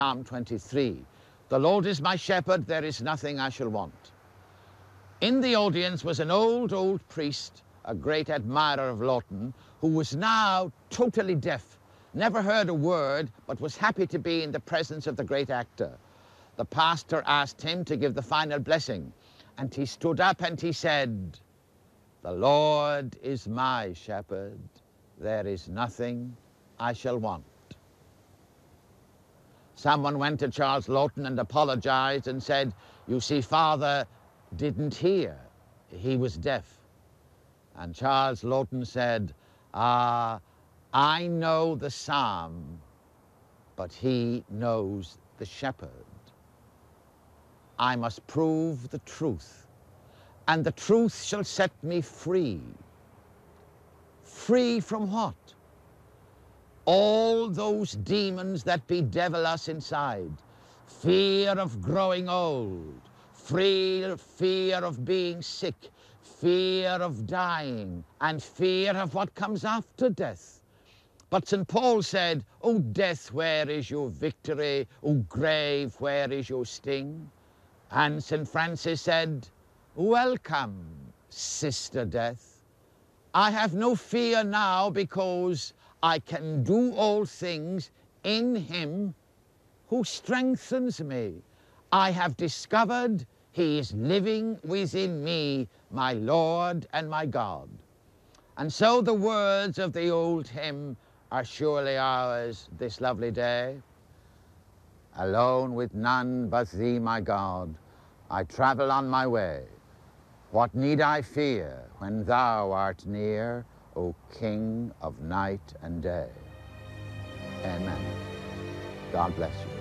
Psalm 23. The Lord is my shepherd, there is nothing I shall want. In the audience was an old priest, a great admirer of Lawton, who was now totally deaf, never heard a word, but was happy to be in the presence of the great actor. The pastor asked him to give the final blessing, and he stood up and he said, "The Lord is my shepherd, there is nothing I shall want." Someone went to Charles Lawton and apologized and said, "You see, Father didn't hear. He was deaf." And Charles Lawton said, "I know the psalm, but he knows the shepherd. I must prove the truth, and the truth shall set me free." Free from what? All those demons that bedevil us inside. Fear of growing old, fear of being sick, fear of dying, and fear of what comes after death. But St. Paul said, "O death, where is your victory? O grave, where is your sting?" And St. Francis said, "Welcome, Sister Death. I have no fear now, because I can do all things in him who strengthens me. I have discovered he is living within me, my Lord and my God." And so the words of the old hymn are surely ours this lovely day. Alone with none but thee, my God, I travel on my way. What need I fear when thou art near, O King of night and day? Amen. God bless you.